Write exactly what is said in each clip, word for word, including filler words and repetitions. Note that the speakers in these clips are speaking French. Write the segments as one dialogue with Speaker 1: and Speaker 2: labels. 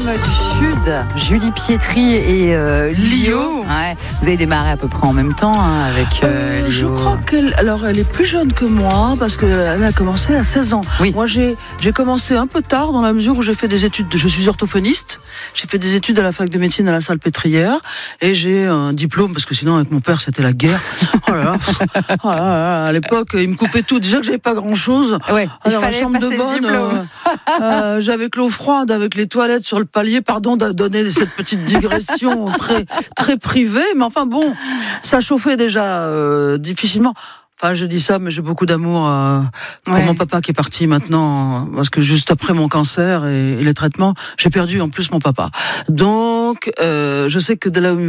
Speaker 1: du Sud, Julie Pietri et euh, Lio. Ouais, vous avez démarré à peu près en même temps hein, avec euh,
Speaker 2: euh,
Speaker 1: Lio.
Speaker 2: Je crois qu'elle alors elle est plus jeune que moi parce qu'elle a commencé à seize ans.
Speaker 1: Oui.
Speaker 2: Moi j'ai, j'ai commencé un peu tard dans la mesure où j'ai fait des études, de, je suis orthophoniste, j'ai fait des études à la fac de médecine à la Salpêtrière et j'ai un diplôme parce que sinon avec mon père c'était la guerre. Oh là là, oh là là, à l'époque il me coupait tout, déjà que j'avais pas grand chose.
Speaker 1: Ouais, il
Speaker 2: Alors,
Speaker 1: fallait
Speaker 2: la chambre de
Speaker 1: passer
Speaker 2: bonne,
Speaker 1: le diplôme.
Speaker 2: euh, euh, j'avais que l'eau froide avec les toilettes sur le palier, pardon de donner cette petite digression très, très privée, mais enfin bon, ça chauffait déjà euh, difficilement. Enfin, je dis ça, mais j'ai beaucoup d'amour euh, pour
Speaker 1: Ouais.
Speaker 2: mon papa qui est parti maintenant, parce que juste après mon cancer et, et les traitements, j'ai perdu en plus mon papa. Donc, euh, je sais que de là où,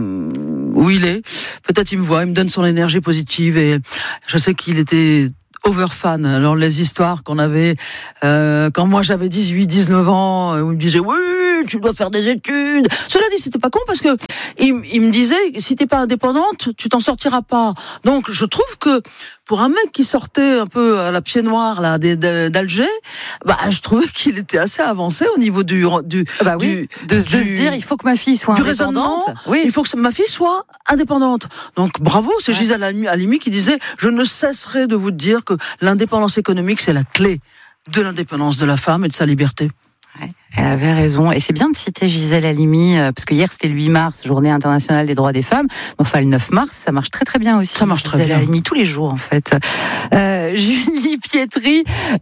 Speaker 2: où il est, peut-être il me voit, il me donne son énergie positive, et je sais qu'il était over fan. Alors les histoires qu'on avait euh, quand moi j'avais dix-huit dix-neuf ans où il me disait oui tu dois faire des études. Cela dit c'était pas con parce que il, il me disait si t'es pas indépendante tu t'en sortiras pas. Donc je trouve que pour un mec qui sortait un peu à la pied noir là d'Alger, bah je trouvais qu'il était assez avancé au niveau du du
Speaker 1: bah oui,
Speaker 2: du,
Speaker 1: de,
Speaker 2: du,
Speaker 1: de se dire il faut que ma fille soit
Speaker 2: du
Speaker 1: indépendante.
Speaker 2: raisonnement,
Speaker 1: Oui.
Speaker 2: il faut que ma fille soit indépendante. Donc bravo, c'est
Speaker 1: Ouais.
Speaker 2: Gisèle Halimi qui disait je ne cesserai de vous dire que l'indépendance économique c'est la clé de l'indépendance de la femme et de sa liberté.
Speaker 1: Ouais, elle avait raison. Et c'est bien de citer Gisèle Halimi, euh, parce que hier c'était le huit mars, journée internationale des droits des femmes. Enfin, le neuf mars, ça marche très très bien aussi.
Speaker 2: Ça marche très
Speaker 1: Gisèle
Speaker 2: bien.
Speaker 1: Halimi, tous les jours en fait. Euh, Julie Pietri,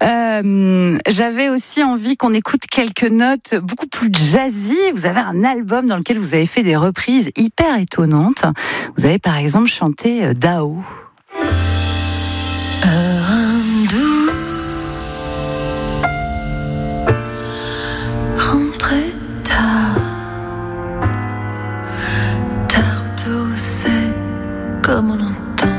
Speaker 1: euh, j'avais aussi envie qu'on écoute quelques notes beaucoup plus jazzy. Vous avez un album dans lequel vous avez fait des reprises hyper étonnantes. Vous avez par exemple chanté euh, Dao.
Speaker 3: Comme on entend